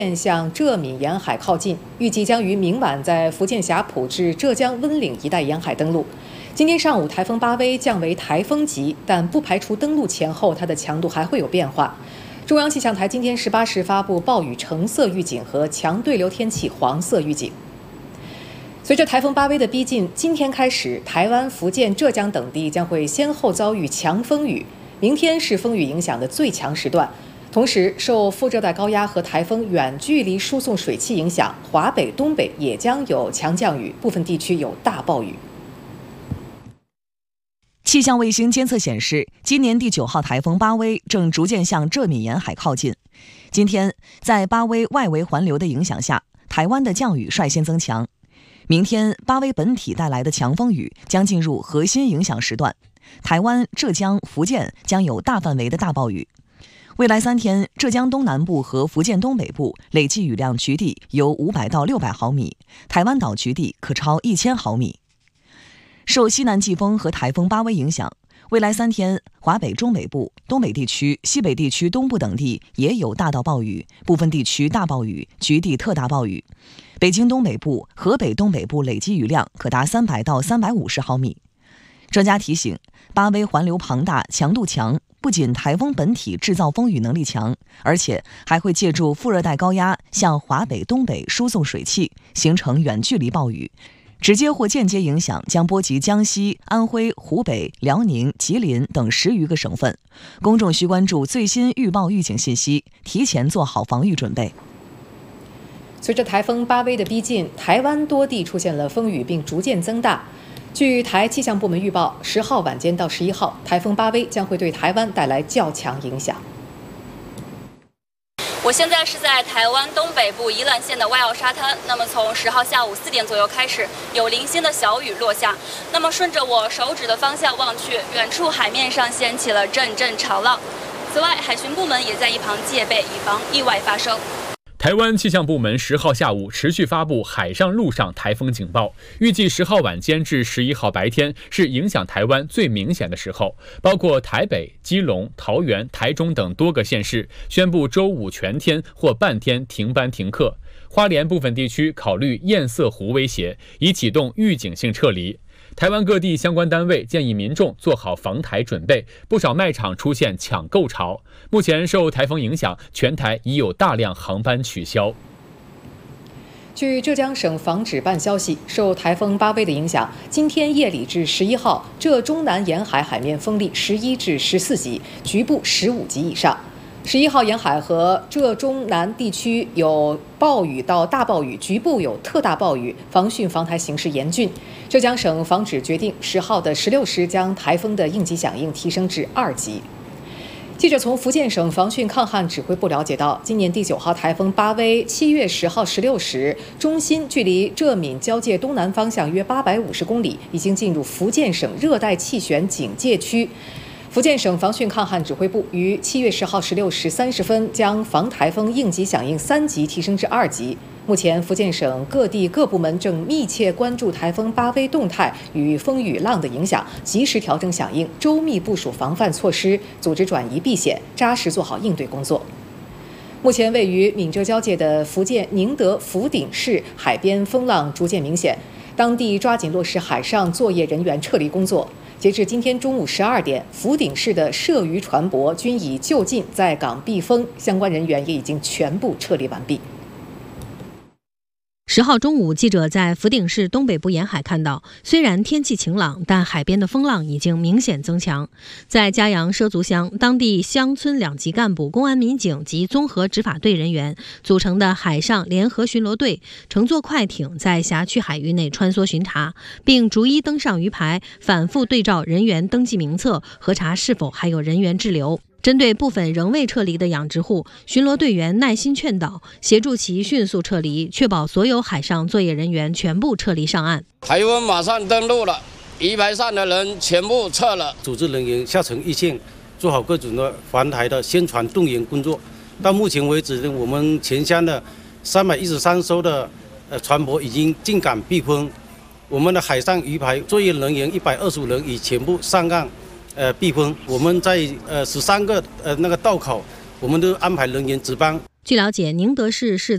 向浙闽沿海靠近，预计将于明晚在福建霞浦至浙江温岭一带沿海登陆。今天上午，台风巴威降为台风级，但不排除登陆前后它的强度还会有变化。中央气象台今天18时发布暴雨橙色预警和强对流天气黄色预警。随着台风巴威的逼近，今天开始，台湾、福建、浙江等地将会先后遭遇强风雨。明天是风雨影响的最强时段。同时，受副热带高压和台风远距离输送水汽影响，华北、东北也将有强降雨，部分地区有大暴雨。 气象卫星监测显示，今年第9号台风巴威正逐渐向浙闽沿海靠近。今天，在巴威外围环流的影响下，台湾的降雨率先增强。明天，巴威本体带来的强风雨将进入核心影响时段，台湾、浙江、福建将有大范围的大暴雨。未来3天，浙江东南部和福建东北部累计雨量局地由500到600毫米，台湾岛局地可超1000毫米。受西南季风和台风巴威影响，未来3天，华北中北部、东北地区、西北地区东部等地也有大到暴雨，部分地区大暴雨，局地特大暴雨。北京东北部、河北东北部累计雨量可达300到350毫米。专家提醒，巴威环流庞大，强度强，不仅台风本体制造风雨能力强，而且还会借助副热带高压向华北、东北输送水汽，形成远距离暴雨，直接或间接影响将波及江西、安徽、湖北、辽宁、吉林等10余个省份。公众需关注最新预报预警信息，提前做好防御准备。 随着台风巴威的逼近，台湾多地出现了风雨，并逐渐增大。据台气象部门预报，10号晚间到11号，台风巴威将会对台湾带来较强影响。 我现在是在台湾东北部宜兰县的外澳沙滩。那么从10号下午4点左右开始，有零星的小雨落下。那么顺着我手指的方向望去，远处海面上掀起了阵阵潮浪。此外，海巡部门也在一旁戒备，以防意外发生。 台湾气象部门10号下午持续发布海上、陆上台风警报，预计10号晚间至11号白天是影响台湾最明显的时候，包括台北、基隆、桃园、台中等多个县市宣布周5全天或半天停班停课。花莲部分地区考虑堰塞湖威胁，已启动预警性撤离。台湾各地相关单位建议民众做好防台准备，不少卖场出现抢购潮。目前受台风影响，全台已有大量航班取消。 据浙江省防指办消息，受台风巴威的影响，今天夜里至11号，浙中南沿海海面风力11至14级，局部15级以上。11号沿海和浙中南地区有暴雨到大暴雨，局部有特大暴雨，防汛防台形势严峻。浙江省防指决定10号的16时将台风的应急响应提升至2级。记者从福建省防汛抗旱指挥部了解到，今年第9号台风巴威7月10号16时，中心距离浙闽交界东南方向约850公里，已经进入福建省热带气旋警戒区。福建省防汛抗旱指挥部于7月10号16时30分将防台风应急响应3级提升至2级。目前，福建省各地各部门正密切关注台风巴威动态与风雨浪的影响，及时调整响应，周密部署防范措施，组织转移避险，扎实做好应对工作。目前，位于闽浙交界的福建宁德福鼎市海边风浪逐渐明显，当地抓紧落实海上作业人员撤离工作。截至今天中午12点，福鼎市的涉渔船舶均已就近在港避风，相关人员也已经全部撤离完毕。 10号中午，记者在福鼎市东北部沿海看到，虽然天气晴朗，但海边的风浪已经明显增强。在嘉阳畲族乡，当地乡村2级干部、公安民警及综合执法队人员组成的海上联合巡逻队，乘坐快艇在辖区海域内穿梭巡查，并逐一登上鱼排，反复对照人员登记名册，核查是否还有人员滞留。针对部分仍未撤离的养殖户，巡逻队员耐心劝导，协助其迅速撤离，确保所有海上作业人员全部撤离上岸。 台风马上登陆了，鱼排上的人全部撤了。 组织人员下沉一线，做好各种的防台的宣传动员工作。到目前为止呢，我们全乡的313艘的船舶已经进港避风，我们的海上鱼排作业人员125人已全部上岸。避风，我们在13个那个道口，我们都安排人员值班。 据了解，宁德市是